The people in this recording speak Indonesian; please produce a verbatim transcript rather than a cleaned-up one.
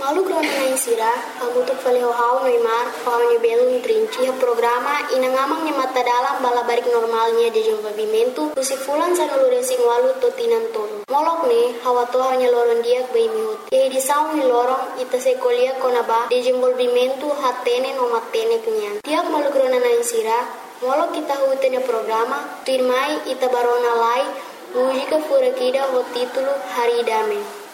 Malu krona na insira, hamutuk faleho hao noimar, hao ni belum trinci ha programa ina ngamang ni mata dalam bala barik normalnya di desenvolvimento, usi fulan sa naluresi walu to tinan tolo. Molok ne, hawa to hanya loron dia bei mihut. Ye di saung ni lorong ita se kolia kona ba desenvolvimento hatene no matene kenyan. Tiap malu krona na insira, molok kita hutene programa, firmai ita barona lai, mujika furakida ho titulo Hari Dame.